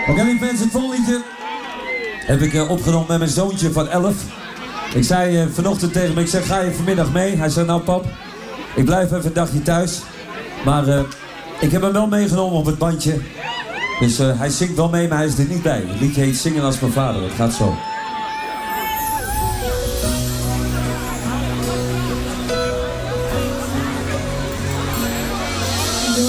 Oké, lieve mensen, het volgende liedje heb ik opgenomen met mijn zoontje van 11. Ik zei vanochtend tegen hem, ik zeg, ga je vanmiddag mee? Hij zei, nou pap, ik blijf even een dagje thuis. Maar ik heb hem wel meegenomen op het bandje. Dus hij zingt wel mee, maar hij is er niet bij. Het liedje heet Zingen als mijn vader, het gaat zo.